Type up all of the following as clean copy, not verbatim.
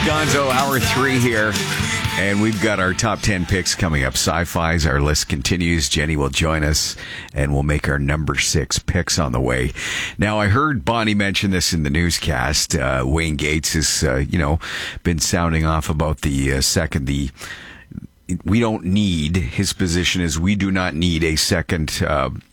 Gonzo, hour 3 here. And we've got our top 10 picks coming up. Sci-Fi's, our list continues. Jenny will join us, and we'll make our number 6 picks on the way. Now, I heard Bonnie mention this in the newscast. Wayne Gates has, been sounding off about we don't need, his position is we do not need a second,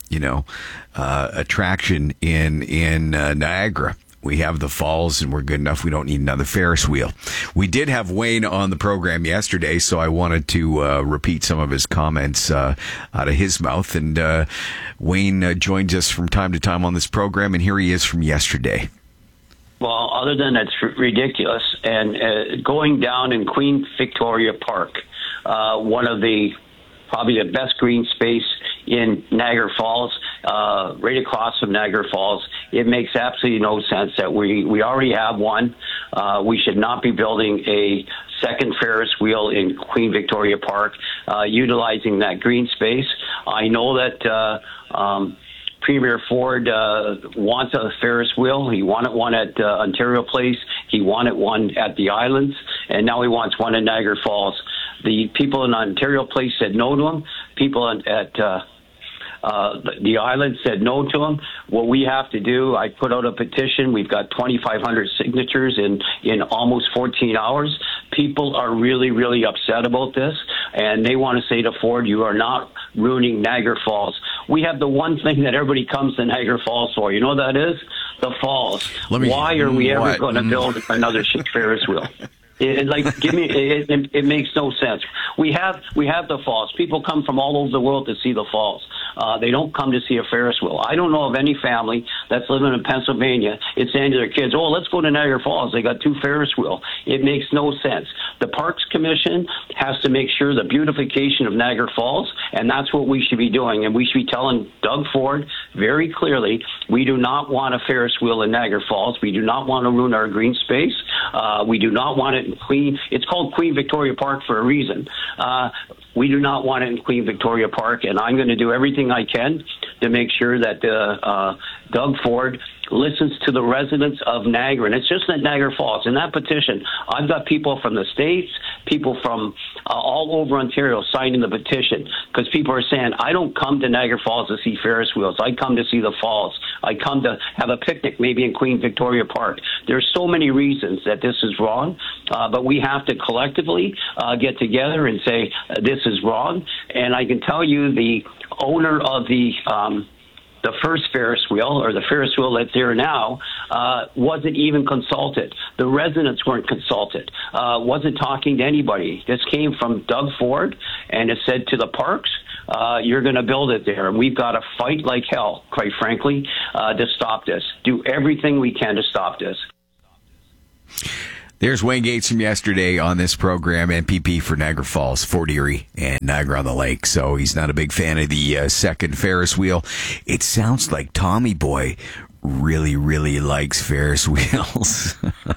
attraction in Niagara. We have the falls, and we're good enough. We don't need another Ferris wheel. We did have Wayne on the program yesterday, so I wanted to repeat some of his comments out of his mouth. And Wayne joins us from time to time on this program, and here he is from yesterday. Well, other than it's ridiculous, and going down in Queen Victoria Park, one of probably the best green space in Niagara Falls, right across from Niagara Falls. It makes absolutely no sense that we already have one. We should not be building a second Ferris wheel in Queen Victoria Park, utilizing that green space. I know that Premier Ford wants a Ferris wheel. He wanted one at Ontario Place. He wanted one at the Islands, and now he wants one in Niagara Falls. The people in Ontario Place said no to him. People at the island said no to him. What we have to do, I put out a petition. We've got 2,500 signatures in almost 14 hours. People are really, really upset about this, and they want to say to Ford, you are not ruining Niagara Falls. We have the one thing that everybody comes to Niagara Falls for. You know what that is? The falls. Why are we ever going to build another Ferris wheel? It makes no sense. We have the falls. People come from all over the world to see the falls. They don't come to see a Ferris wheel. I don't know of any family that's living in Pennsylvania. It's saying to their kids, "Oh, let's go to Niagara Falls. They got 2 Ferris wheel." It makes no sense. The Parks Commission has to make sure the beautification of Niagara Falls, and that's what we should be doing. And we should be telling Doug Ford very clearly, we do not want a Ferris wheel in Niagara Falls. We do not want to ruin our green space. We do not want it in it's called Queen Victoria Park for a reason. We do not want it in Queen Victoria Park, and I'm going to do everything I can to make sure that Doug Ford listens to the residents of Niagara. And it's just that Niagara Falls. In that petition, I've got people from the States, people from all over Ontario signing the petition, because people are saying, I don't come to Niagara Falls to see Ferris wheels. I come to see the falls. I come to have a picnic, maybe in Queen Victoria Park. There's so many reasons that this is wrong, but we have to collectively get together and say this is wrong. And I can tell you the owner of the first Ferris wheel, or the Ferris wheel that's there now, wasn't even consulted. The residents weren't consulted, wasn't talking to anybody. This came from Doug Ford, and it said to the parks, you're going to build it there. And we've got to fight like hell, quite frankly, to stop this. Do everything we can to stop this. There's Wayne Gates from yesterday on this program, MPP for Niagara Falls, Fort Erie, and Niagara-on-the-Lake. So he's not a big fan of the second Ferris wheel. It sounds like Tommy Boy really, really likes Ferris wheels.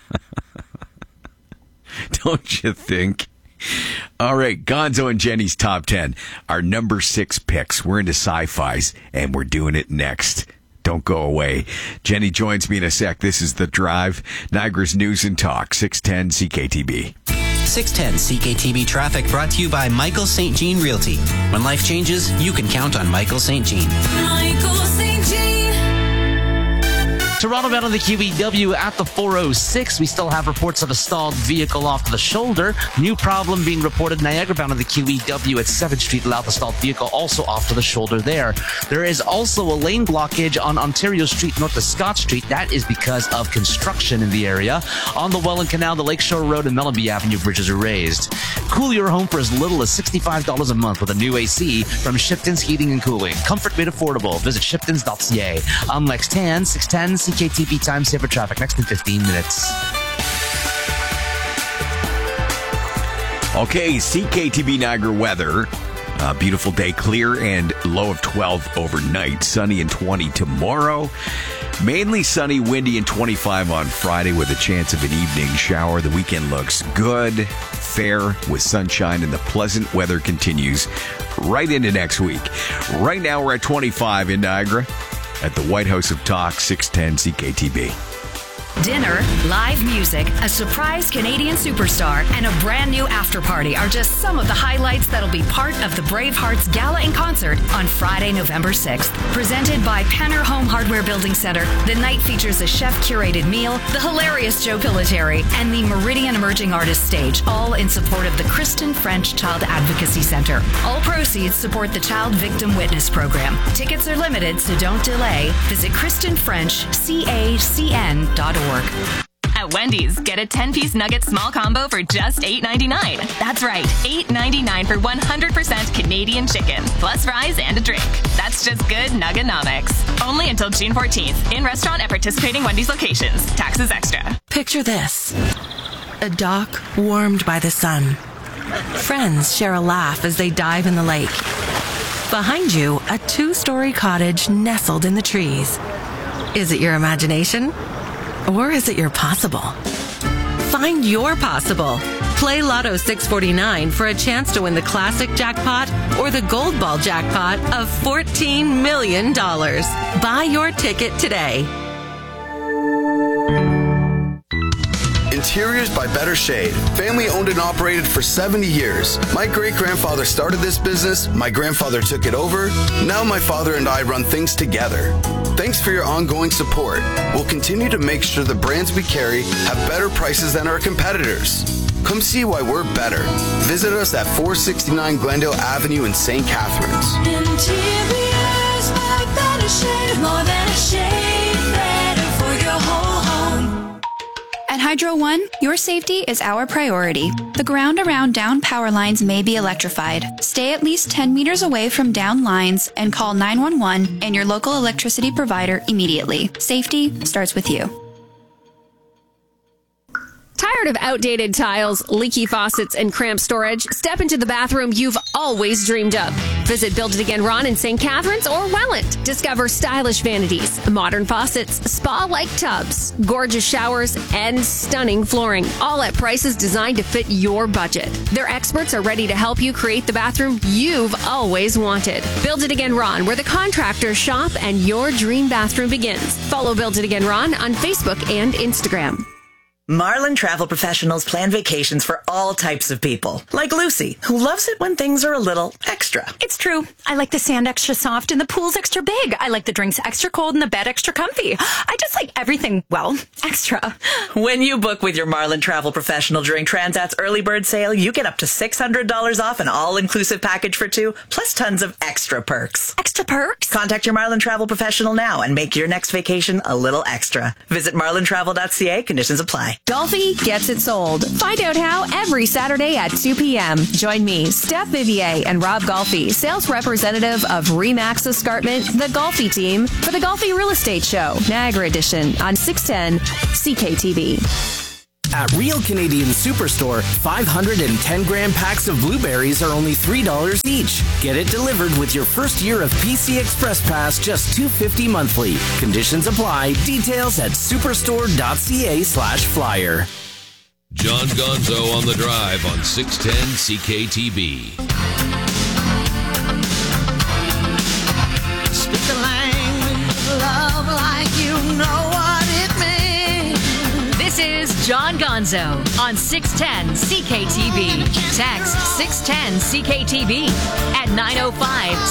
Don't you think? All right, Gonzo and Jenny's top 10. Our number 6 picks. We're into sci-fis, and we're doing it next. Don't go away. Jenny joins me in a sec. This is The Drive, Niagara's News and Talk, 610 CKTB. 610 CKTB traffic brought to you by Michael St. Jean Realty. When life changes, you can count on Michael St. Jean. Michael St. Jean. Toronto bound on the QEW at the 406. We still have reports of a stalled vehicle off the shoulder. New problem being reported Niagara bound on the QEW at 7th Street. Allowed the stalled vehicle also off to the shoulder there. There is also a lane blockage on Ontario Street north of Scott Street. That is because of construction in the area. On the Welland Canal, the Lakeshore Road and Mellenby Avenue bridges are raised. Cool your home for as little as $65 a month with a new AC from Shipton's Heating and Cooling. Comfort made affordable. Visit shiptons.ca. I'm Lex Tan, 610 CKTB time saver traffic next in 15 minutes. Okay, CKTB Niagara weather. Beautiful day, clear and low of 12 overnight. Sunny and 20 tomorrow. Mainly sunny, windy, and 25 on Friday with a chance of an evening shower. The weekend looks good, fair, with sunshine, and the pleasant weather continues right into next week. Right now, we're at 25 in Niagara at the White House of Talk, 610 CKTB. Dinner, live music, a surprise Canadian superstar, and a brand new after party are just some of the highlights that'll be part of the Bravehearts Gala and Concert on Friday, November 6th. Presented by Penner Home Hardware Building Center, the night features a chef-curated meal, the hilarious Joe Pillateri, and the Meridian Emerging Artists Stage, all in support of the Kristen French Child Advocacy Center. All proceeds support the Child Victim Witness Program. Tickets are limited, so don't delay. Visit KristenFrenchCACN.org. At Wendy's, get a 10-piece nugget small combo for just $8.99. That's right, $8.99 for 100% Canadian chicken, plus fries and a drink. That's just good Nugganomics. Only until June 14th. In restaurant at participating Wendy's locations. Taxes extra. Picture this. A dock warmed by the sun. Friends share a laugh as they dive in the lake. Behind you, a 2-story cottage nestled in the trees. Is it your imagination? Or is it your possible? Find your possible. Play Lotto 649 for a chance to win the classic jackpot or the gold ball jackpot of $14 million. Buy your ticket today. Interiors by Better Shade. Family owned and operated for 70 years. My great-grandfather started this business. My grandfather took it over. Now my father and I run things together. Thanks for your ongoing support. We'll continue to make sure the brands we carry have better prices than our competitors. Come see why we're better. Visit us at 469 Glendale Avenue in St. Catharines. Interiors by Better Shade. More than a shade, better for your whole home. At Hydro One, your safety is our priority. The ground around down power lines may be electrified. Stay at least 10 meters away from down lines and call 911 and your local electricity provider immediately. Safety starts with you. Tired of outdated tiles, leaky faucets, and cramped storage? Step into the bathroom you've always dreamed of. Visit Build It Again Ron in St. Catharines or Welland. Discover stylish vanities, modern faucets, spa-like tubs, gorgeous showers, and stunning flooring, all at prices designed to fit your budget. Their experts are ready to help you create the bathroom you've always wanted. Build It Again Ron, where the contractors shop and your dream bathroom begins. Follow Build It Again Ron on Facebook and Instagram. Marlin Travel Professionals plan vacations for all types of people. Like Lucy, who loves it when things are a little extra. It's true. I like the sand extra soft and the pool's extra big. I like the drinks extra cold and the bed extra comfy. I just like everything, well, extra. When you book with your Marlin Travel Professional during Transat's early bird sale, you get up to $600 off an all-inclusive package for 2, plus tons of extra perks. Extra perks? Contact your Marlin Travel Professional now and make your next vacation a little extra. Visit marlintravel.ca. Conditions apply. Golfi gets it sold. Find out how every Saturday at 2 p.m. Join me, Steph Vivier, and Rob Golfi, sales representative of Remax Escarpment, the Golfi team, for the Golfi Real Estate Show, Niagara Edition, on 610 CKTV. At Real Canadian Superstore, 510-gram packs of blueberries are only $3 each. Get it delivered with your first year of PC Express Pass, just $2.50 monthly. Conditions apply. Details at superstore.ca/flyer. John Gonzo on the Drive on 610 CKTB. Speak the language of love like you know what it means. This is John Gonzo on 610 CKTB. Text 610 CKTB at